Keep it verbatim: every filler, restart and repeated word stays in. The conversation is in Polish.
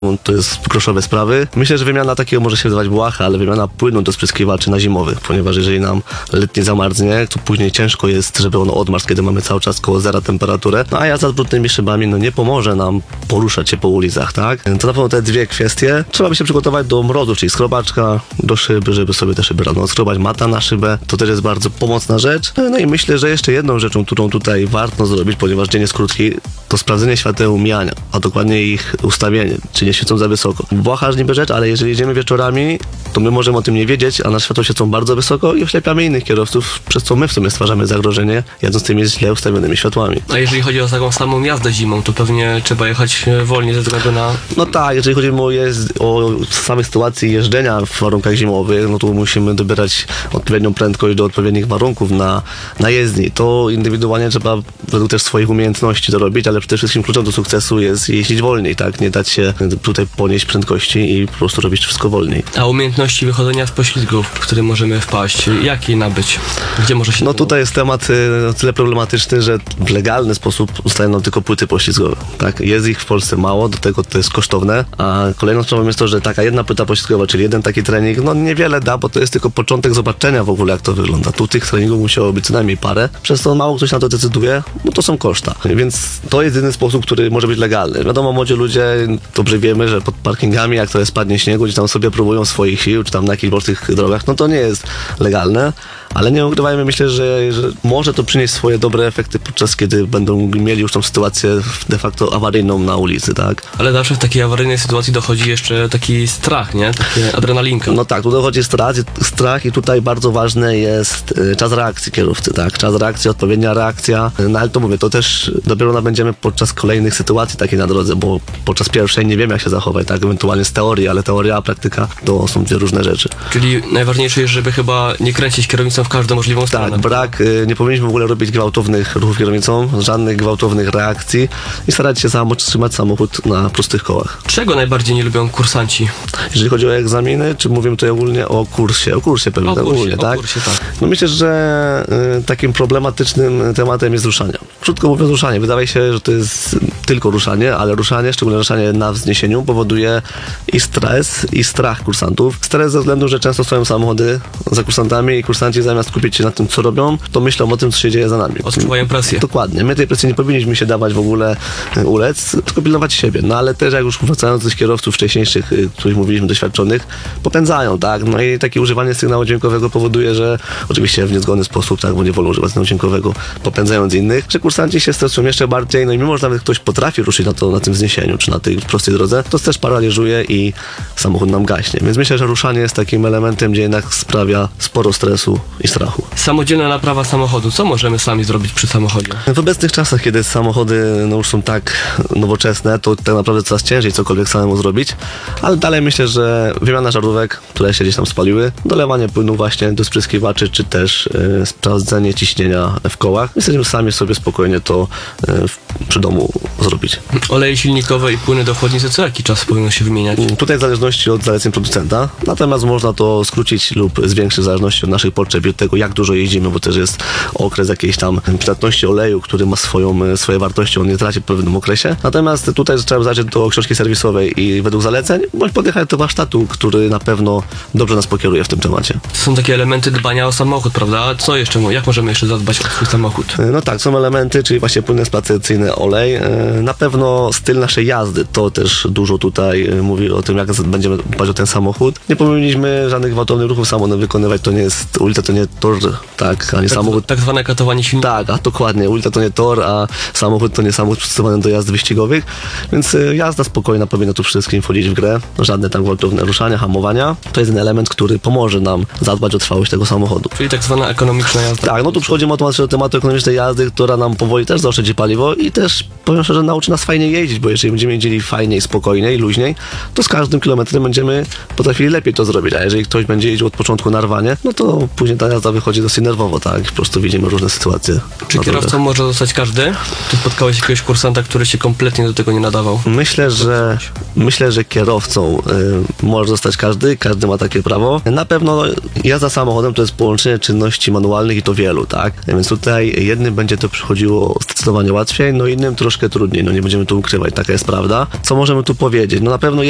To jest groszowe sprawy. Myślę, że wymiana takiego może się wydawać błaha, ale wymiana płynu do spryskiwaczy na zimowych, ponieważ jeżeli nam letnie zamarznie, to później ciężko jest, żeby ono odmarzł, kiedy mamy cały czas koło zera temperaturę. No a jazda z brudnymi szybami no nie pomoże nam poruszać się po ulicach, tak? To na pewno te dwie kwestie. Trzeba by się przygotować do mrozu, czyli skrobaczka do szyby, żeby sobie te szyby rano skrobać, mata na szybę. To też jest bardzo pomocna rzecz. No i myślę, że jeszcze jedną rzeczą, którą tutaj warto zrobić, ponieważ dzień jest krótki, to sprawdzenie świateł mijania, a dokładnie ich ustawienie, czy nie świecą za wysoko. Błaha niby rzecz, ale jeżeli jedziemy wieczorami, to my możemy o tym nie wiedzieć, a nasze światła świecą bardzo wysoko i oślepiamy innych kierowców, przez co my w sumie stwarzamy zagrożenie, jadąc tymi źle ustawionymi światłami. A jeżeli chodzi o taką samą jazdę zimą, to pewnie trzeba jechać wolniej ze względu na... No tak, jeżeli chodzi o, jezd- o same sytuacje jeżdżenia w warunkach zimowych, no to musimy dobierać odpowiednią prędkość do odpowiednich warunków na, na jezdni. To indywidualnie trzeba według też swoich umiejętności to robić, ale przede wszystkim kluczem do sukcesu jest jeździć wolniej, tak? Nie dać się tutaj ponieść prędkości i po prostu robić wszystko wolniej. A umiejętności wychodzenia z poślizgów, w które możemy wpaść, jak je nabyć? Gdzie może się... No tutaj jest temat y, tyle problematyczny, że w legalny sposób ustają nam tylko płyty poślizgowe, tak? Jest ich w Polsce mało, do tego to jest kosztowne, a kolejną sprawą jest to, że taka jedna płyta poślizgowa, czyli jeden taki trening, no niewiele da, bo to jest tylko początek zobaczenia w ogóle, jak to wygląda. Tu tych treningów musiało być co najmniej parę, przez to mało ktoś na to decyduje, bo to są koszta. Więc to jest jedyny sposób, który może być legalny. Wiadomo, młodzi ludzie, dobrze wiemy, że pod parkingami, jak to jest spadnie śniegu, gdzie tam sobie próbują swoich sił, czy tam na jakichś bocznych drogach, no to nie jest legalne, ale nie ukrywajmy, myślę, że, że może to przynieść swoje dobre efekty podczas kiedy będą mieli już tą sytuację de facto awaryjną na ulicy, tak? Ale zawsze w takiej awaryjnej sytuacji dochodzi jeszcze taki strach, nie? Takie adrenalinka. No tak, tu dochodzi strach, strach i tutaj bardzo ważny jest y, czas reakcji kierowcy, tak? Czas reakcji, odpowiednia reakcja, no ale to mówię, to też dopiero nabędziemy podczas kolejnych sytuacji takiej na drodze, bo podczas pierwszej nie wiemy, jak się zachować, tak? Ewentualnie z teorii, ale teoria a praktyka to są dwie różne rzeczy. Czyli najważniejsze jest, żeby chyba nie kręcić kierownicą w każdą możliwą stronę. Tak, brak, y, nie powinniśmy w ogóle robić gwałtownych ruchów kierownicą, żadnych gwałtownych reakcji i starać się zatrzymać samochód na prostych kołach. Czego najbardziej nie lubią kursanci? Jeżeli chodzi o egzaminy, czy mówimy tutaj ogólnie o kursie? O kursie pewnie, O kursie, ogólnie, o tak? kursie, tak. No myślę, że y, takim problematycznym tematem jest ruszanie. Krótko mówiąc ruszanie. Wydaje się, że to jest tylko ruszanie, ale ruszanie, szczególnie ruszanie na wzniesieniu, powoduje i stres, i strach kursantów. Stres ze względu, że często stoją samochody za kursantami i kursanci zamiast skupić się na tym, co robią, to myślą o tym, co się dzieje za nami. Odczuwają presję. Dokładnie. My tej presji nie powinniśmy się dawać w ogóle y, ulec, tylko pilnować siebie. No ale też jak już wracając do tych kierowców wcześniejszych, y, których mówiliśmy, doświadczonych, popędzają, tak? No i takie używanie sygnału dźwiękowego powoduje, że oczywiście w niezgodny sposób, tak, bo nie wolno używać sygnału dźwiękowego, popędzając innych, że kursanci się stresują jeszcze bardziej, no i mimo, że nawet ktoś potrafi ruszyć na, to, na tym wzniesieniu, czy na tej prostej drodze, to też paraliżuje i samochód nam gaśnie. Więc myślę, że ruszanie jest takim elementem, gdzie jednak sprawia sporo stresu i strachu. Samodzielna naprawa samochodu. Co możemy sami zrobić przy samochodzie? W obecnych czasach, kiedy samochody no, już są tak nowoczesne, to tak naprawdę coraz ciężej cokolwiek samemu zrobić, ale dalej myślę, że wymiana żarówek, które się gdzieś tam spaliły, dolewanie płynu właśnie do spryskiwaczy, czy też e, sprawdzenie ciśnienia w kołach. Myślę, że sami sobie spokojnie to e, w, przy domu zrobić. Oleje silnikowe i płyny do chłodnicy co jaki czas powinno się wymieniać? Tutaj w zależności od zaleceń producenta, natomiast można to skrócić lub zwiększyć w zależności od naszych potrzeb i od tego, jak dużo jeździmy, bo też jest okres jakiejś tam przydatności oleju, który ma swoją, swoje wartości, on nie traci w pewnym okresie. Natomiast tutaj trzeba zajrzeć do książki serwisowej i według zaleceń, bądź podjechać do warsztatu, który na pewno dobrze nas pokieruje w tym temacie. To są takie elementy dbania o samochód, prawda? Co jeszcze, jak możemy jeszcze zadbać o swój samochód? No tak, są elementy, czyli właśnie płyn eksploatacyjny, olej. Na pewno styl naszej jazdy, to też dużo tutaj mówi o tym, jak będziemy dbać o ten samochód. Nie powinniśmy żadnych gwałtownych ruchów samochodem wykonywać, to nie jest, ulica to nie tor, tak, ani Tak, samochód. tak zwane katowanie silnika. Tak, a dokładnie, ulica to nie tor, a samochód to nie samochód przystosowany do jazd wyścigowych, więc y, jazda spokojna powinna tu wszystkim wchodzić w grę, żadne tam gwałtowne ruszania, hamowania. To jest ten element, który pomoże nam zadbać o trwałość tego samochodu. Czyli tak zwana ekonomiczna jazda. Tak, no tu przechodzimy automatycznie do tematu ekonomicznej jazdy, która nam powoli też zaoszczędzi paliwo i też, powiem szczerze, nauczy nas fajnie jeździć, bo jeżeli będziemy jeździli fajniej, spokojniej, luźniej, to z każdym kilometrem będziemy potrafili lepiej to zrobić, a jeżeli ktoś będzie jeździł od początku na rwanie, no to później ta jazda wychodzi dosyć nerwowo, tak, po prostu widzimy różne sytuacje. Czy kierowcą może zostać każdy? Czy spotkałeś jakiegoś kursanta, który się kompletnie do tego nie nadawał? Myślę, że myślę, że kierowcą y, może zostać każdy, każdy ma takie prawo. Na pewno jazda samochodem to jest połączenie czynności manualnych i to wielu, tak? Więc tutaj jednym będzie to przychodziło zdecydowanie łatwiej, no innym troszkę trudniej, no nie będziemy tu ukrywać, taka jest prawda. Co możemy tu powiedzieć? No na pewno